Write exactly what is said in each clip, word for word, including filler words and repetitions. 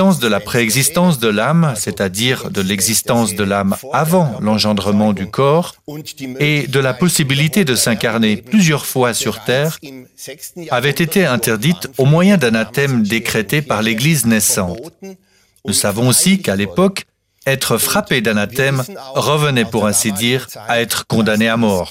connaissance de la préexistence de l'âme, c'est-à-dire de l'existence de l'âme avant l'engendrement du corps, et de la possibilité de s'incarner plusieurs fois sur terre, avait été interdite au moyen d'anathèmes décrétés par l'Église naissante. Nous savons aussi qu'à l'époque, être frappé d'anathème revenait, pour ainsi dire, à être condamné à mort.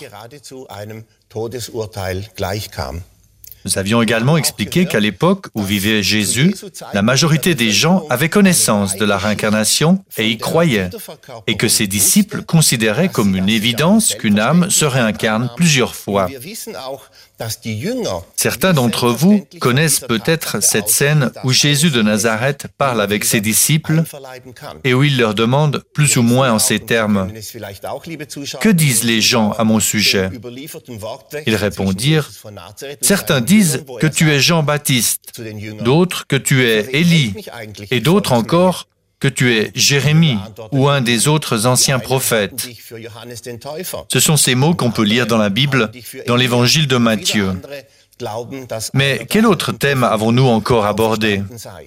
Nous avions également expliqué qu'à l'époque où vivait Jésus, la majorité des gens avaient connaissance de la réincarnation et y croyaient, et que ses disciples considéraient comme une évidence qu'une âme se réincarne plusieurs fois. Certains d'entre vous connaissent peut-être cette scène où Jésus de Nazareth parle avec ses disciples et où il leur demande plus ou moins en ces termes « Que disent les gens à mon sujet ?» Ils répondirent « Certains disent que tu es Jean-Baptiste, d'autres que tu es Élie, et d'autres encore que tu es Jérémie ou un des autres anciens prophètes. » Ce sont ces mots qu'on peut lire dans la Bible, dans l'évangile de Matthieu. Mais quel autre thème avons-nous encore abordé?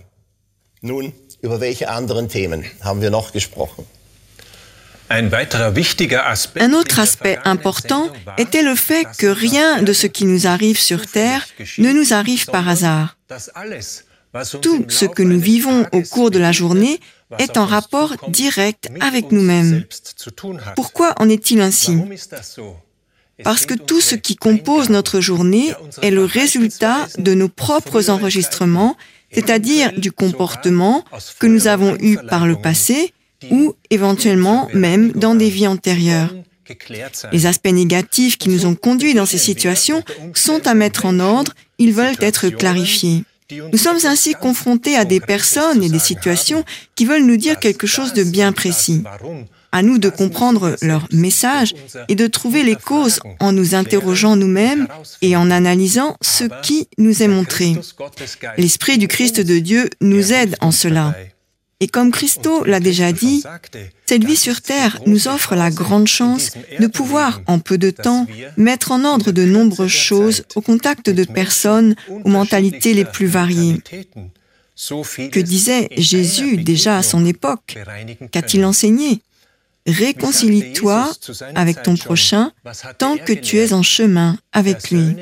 Un autre aspect important était le fait que rien de ce qui nous arrive sur Terre ne nous arrive par hasard. Tout ce que nous vivons au cours de la journée est en rapport direct avec nous-mêmes. Pourquoi en est-il ainsi? Parce que tout ce qui compose notre journée est le résultat de nos propres enregistrements, c'est-à-dire du comportement que nous avons eu par le passé ou éventuellement même dans des vies antérieures. Les aspects négatifs qui nous ont conduits dans ces situations sont à mettre en ordre, ils veulent être clarifiés. Nous sommes ainsi confrontés à des personnes et des situations qui veulent nous dire quelque chose de bien précis. À nous de comprendre leur message et de trouver les causes en nous interrogeant nous-mêmes et en analysant ce qui nous est montré. L'Esprit du Christ de Dieu nous aide en cela. Et comme Christo l'a déjà dit, cette vie sur Terre nous offre la grande chance de pouvoir, en peu de temps, mettre en ordre de nombreuses choses au contact de personnes aux mentalités les plus variées. Que disait Jésus déjà à son époque? Qu'a-t-il enseigné? Réconcilie-toi avec ton prochain tant que tu es en chemin avec lui.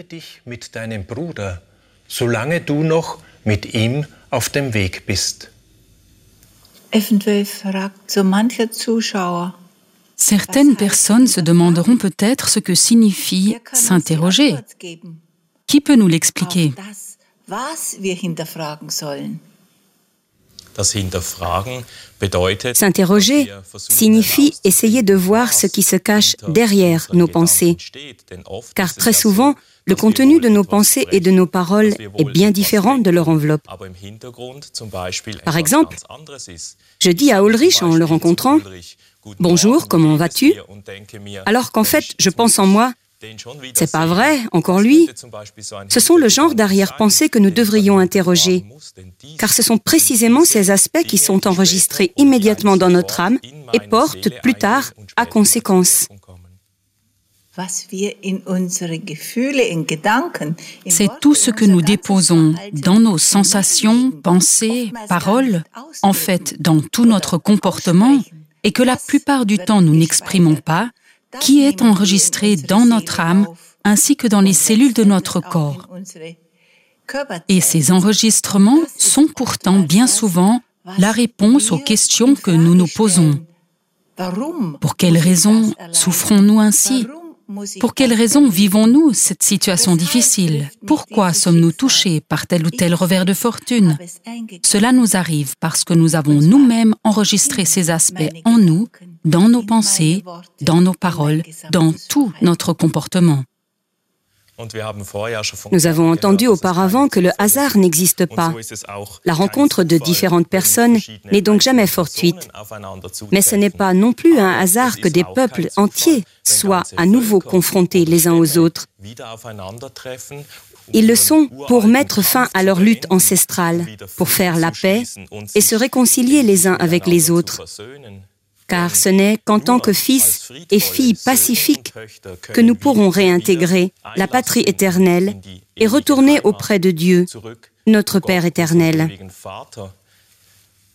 Certaines personnes se demanderont peut-être ce que signifie s'interroger. Qui peut nous l'expliquer? S'interroger signifie essayer de voir ce qui se cache derrière nos pensées, car très souvent, le contenu de nos pensées et de nos paroles est bien différent de leur enveloppe. Par exemple, je dis à Ulrich en le rencontrant « Bonjour, comment vas-tu ?» alors qu'en fait, je pense en moi « C'est pas vrai, encore lui ?» Ce sont le genre d'arrière-pensée que nous devrions interroger, car ce sont précisément ces aspects qui sont enregistrés immédiatement dans notre âme et portent plus tard à conséquence. C'est tout ce que nous déposons dans nos sensations, pensées, paroles, en fait dans tout notre comportement, et que la plupart du temps nous n'exprimons pas, qui est enregistré dans notre âme ainsi que dans les cellules de notre corps. Et ces enregistrements sont pourtant bien souvent la réponse aux questions que nous nous posons. Pour quelles raisons souffrons-nous ainsi? Pour quelles raisons vivons-nous cette situation difficile? Pourquoi sommes-nous touchés par tel ou tel revers de fortune? Cela nous arrive parce que nous avons nous-mêmes enregistré ces aspects en nous, dans nos pensées, dans nos paroles, dans tout notre comportement. Nous avons entendu auparavant que le hasard n'existe pas. La rencontre de différentes personnes n'est donc jamais fortuite. Mais ce n'est pas non plus un hasard que des peuples entiers soient à nouveau confrontés les uns aux autres. Ils le sont pour mettre fin à leur lutte ancestrale, pour faire la paix et se réconcilier les uns avec les autres. Car ce n'est qu'en tant que fils et filles pacifiques que nous pourrons réintégrer la patrie éternelle et retourner auprès de Dieu, notre Père éternel.